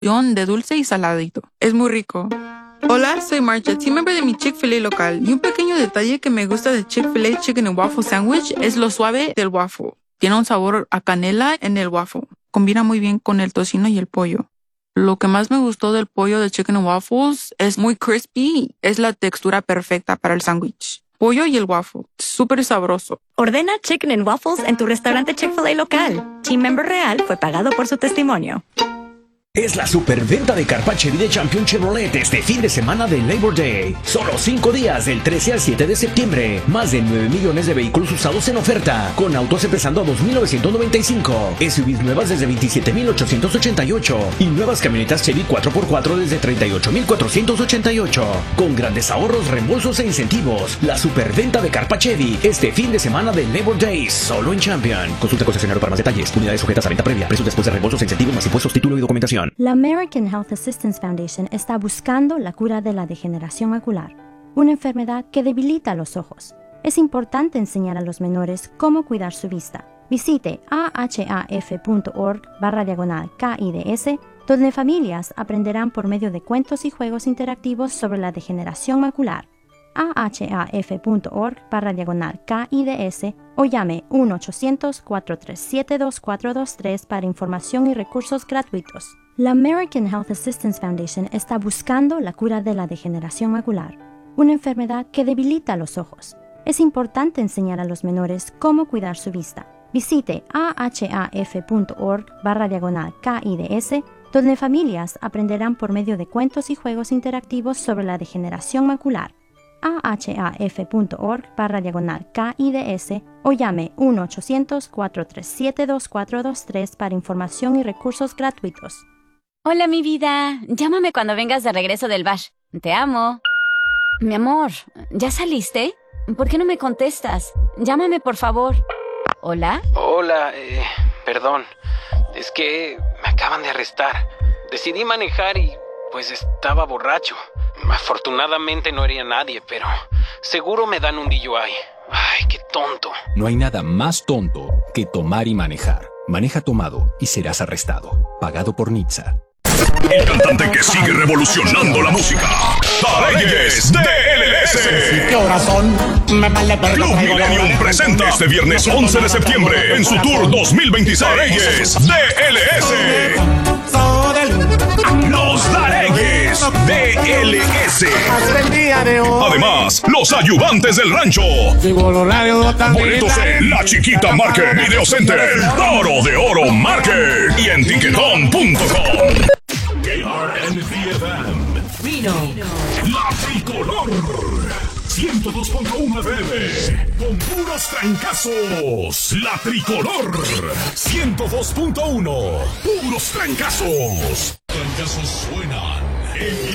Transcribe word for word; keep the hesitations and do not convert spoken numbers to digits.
de dulce y saladito. Es muy rico. Hola, soy Marcha, team member de mi Chick-fil-A local. Y un pequeño detalle que me gusta de Chick-fil-A Chicken and Waffle Sandwich es lo suave del waffle. Tiene un sabor a canela en el waffle. Combina muy bien con el tocino y el pollo. Lo que más me gustó del pollo de Chicken and Waffles es muy crispy. Es la textura perfecta para el sándwich. Pollo y el waffle. Súper sabroso. Ordena Chicken and Waffles en tu restaurante Chick-fil-A local. Team member real fue pagado por su testimonio. Es la superventa de Carpaccio de Champion Chevrolet este fin de semana de Labor Day. Solo cinco días, del trece al siete de septiembre. Más de nueve millones de vehículos usados en oferta, con autos empezando a dos mil novecientos noventa y cinco, S U Vs nuevas desde veintisiete mil ochocientos ochenta y ocho y nuevas camionetas Chevy cuatro por cuatro desde treinta y ocho mil cuatrocientos ochenta y ocho. Con grandes ahorros, reembolsos e incentivos. La superventa de Carpaccio este fin de semana de Labor Day, solo en Champion. Consulta concesionario para más detalles. Unidades sujetas a venta previa. Precios después de reembolsos e incentivos más impuestos, título y documentación. La American Health Assistance Foundation está buscando la cura de la degeneración macular, una enfermedad que debilita los ojos. Es importante enseñar a los menores cómo cuidar su vista. Visite ahaf.org barra diagonal KIDS, donde familias aprenderán por medio de cuentos y juegos interactivos sobre la degeneración macular. ahaf.org barra diagonal KIDS o llame uno ochocientos, cuatro tres siete, dos cuatro dos tres para información y recursos gratuitos. La American Health Assistance Foundation está buscando la cura de la degeneración macular, una enfermedad que debilita los ojos. Es importante enseñar a los menores cómo cuidar su vista. Visite ahaf.org barra diagonal KIDS, donde familias aprenderán por medio de cuentos y juegos interactivos sobre la degeneración macular. ahaf.org barra diagonal KIDS o llame uno ochocientos, cuatro tres siete, dos cuatro dos tres para información y recursos gratuitos. Hola, mi vida. Llámame cuando vengas de regreso del bash. Te amo. Mi amor, ¿ya saliste? ¿Por qué no me contestas? Llámame, por favor. ¿Hola? Hola, eh, perdón. Es que me acaban de arrestar. Decidí manejar y, pues, estaba borracho. Afortunadamente no hería a nadie, pero seguro me dan un D U I. Ay, qué tonto. No hay nada más tonto que tomar y manejar. Maneja tomado y serás arrestado. Pagado por N H T S A. El cantante que sigue revolucionando la música. Tareyes de L S. ¿Qué horas son? Me vale ver. Club Millennium presenta este viernes once de septiembre en su tour dos mil veintiséis. Tareyes de L S. Los Tareyes de L S. Además, los ayudantes del rancho. Boletos en La Chiquita Market, Video Center, Oro de Oro Market y en tiquetón punto com. K R N V F M. Vino. La Tricolor. ciento dos punto uno F M. Con puros trancazos. La Tricolor. ciento dos punto uno. Puros trancazos. Trancazos suenan en